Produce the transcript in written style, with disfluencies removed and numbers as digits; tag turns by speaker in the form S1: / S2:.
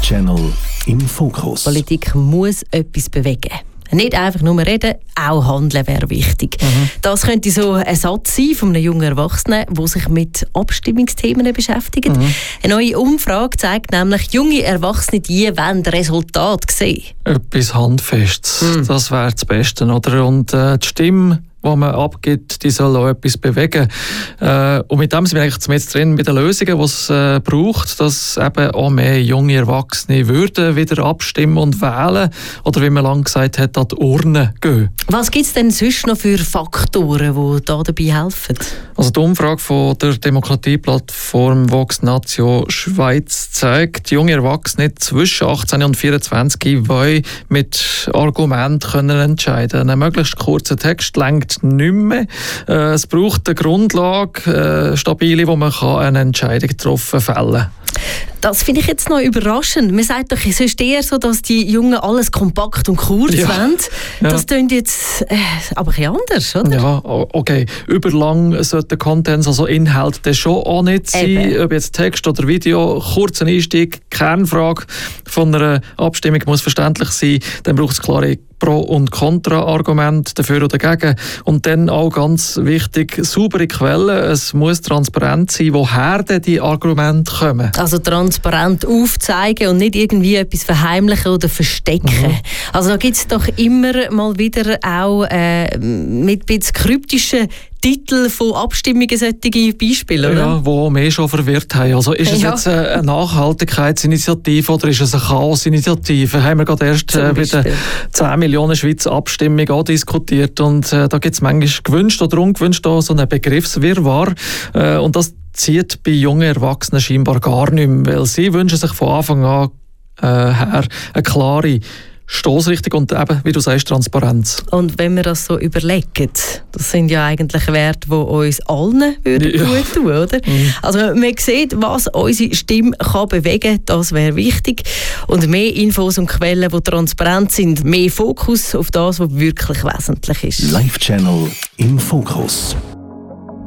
S1: Live-Channel im Fokus.
S2: Politik muss etwas bewegen. Nicht einfach nur reden, auch handeln wäre wichtig. Das könnte so ein Satz sein von einem jungen Erwachsenen, der sich mit Abstimmungsthemen beschäftigt. Eine neue Umfrage zeigt nämlich, junge Erwachsene, die wollen Resultate sehen.
S3: Etwas Handfestes, das wäre das Beste, oder? Und die Stimme, die man abgibt, die soll auch etwas bewegen. Und mit dem sind wir eigentlich jetzt drin bei den Lösungen, die es braucht, dass eben auch mehr junge Erwachsene würden wieder abstimmen und wählen oder wie man lange gesagt hat, an die Urne gehen.
S2: Was gibt es denn sonst noch für Faktoren, die da dabei helfen?
S3: Also die Umfrage von der Demokratieplattform Vox Natio Schweiz zeigt, junge Erwachsene zwischen 18 und 24 wollen mit Argumenten können entscheiden. Ein möglichst kurzer Text reicht nicht mehr. Es braucht eine Grundlage, stabile, wo man eine Entscheidung getroffen fällen kann.
S2: Das finde ich jetzt noch überraschend. Man sagt doch, es ist eher so, dass die Jungen alles kompakt und kurz wollen. Das klingt jetzt aber ein bisschen anders, oder?
S3: Ja, okay. Überlang sollte Content, also Inhalt, schon auch nicht sein. Ob jetzt Text oder Video, kurzer Einstieg, Kernfrage von einer Abstimmung muss verständlich sein. Dann braucht es klare Pro- und Kontra-Argumente dafür oder dagegen. Und dann auch ganz wichtig, saubere Quellen. Es muss transparent sein, woher denn die Argumente kommen.
S2: Also transparent aufzeigen und nicht irgendwie etwas verheimlichen oder verstecken. Also da gibt es doch immer mal wieder auch mit ein bisschen kryptischen Titel von Abstimmungen solche Beispiele, oder?
S3: Ja, die mehr schon verwirrt haben. Also ist es jetzt eine Nachhaltigkeitsinitiative oder ist es eine Chaosinitiative? Haben wir gerade erst bei der 10 Millionen Schweizer Abstimmung auch diskutiert. Und da gibt es manchmal gewünscht oder ungewünscht auch so einen Begriffswirrwarr. Und das zieht bei jungen Erwachsenen scheinbar gar nicht mehr, weil sie wünschen sich von Anfang an her eine klare Stossrichtung und eben, wie du sagst, Transparenz.
S2: Und wenn wir das so überlegen, das sind ja eigentlich Werte, die uns allen gut tun, oder? Also man sieht, was unsere Stimme kann bewegen, das wäre wichtig. Und mehr Infos und Quellen, die transparent sind, mehr Fokus auf das, was wirklich wesentlich ist.
S1: Live-Channel im Fokus.